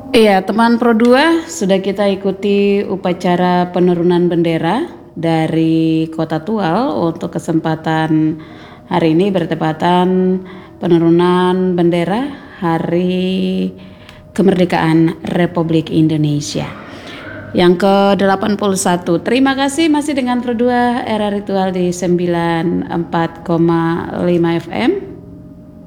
Iya, teman Pro 2 sudah kita ikuti upacara penurunan bendera dari Kota Tual untuk kesempatan hari ini bertepatan penurunan bendera Hari Kemerdekaan Republik Indonesia yang ke-81. Terima kasih masih dengan Pro 2 era ritual di 94,5 FM.